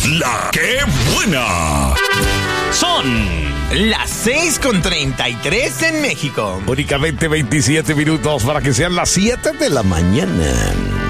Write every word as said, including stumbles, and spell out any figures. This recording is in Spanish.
La que buena. Son las seis con treinta y tres en México. Únicamente veintisiete minutos para que sean las siete de la mañana.